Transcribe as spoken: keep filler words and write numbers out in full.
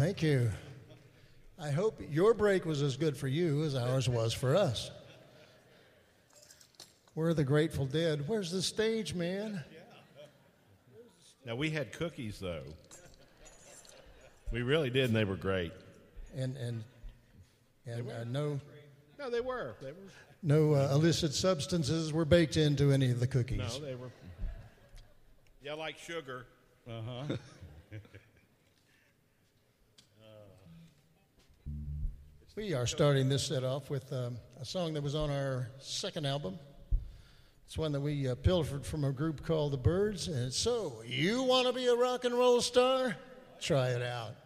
Thank you. I hope your break was as good for you as ours was for us. We're the Grateful Dead. Where's the stage, man? Now, we had cookies, though. We really did, and they were great. And and and uh, no No, they were. They were. no uh, illicit substances were baked into any of the cookies. No, they were. Yeah, like sugar. Uh-huh. We are starting this set off with um, a song that was on our second album. It's one that we uh, pilfered from a group called The Byrds, and it's So You Want to Be a Rock and Roll Star? Try it out.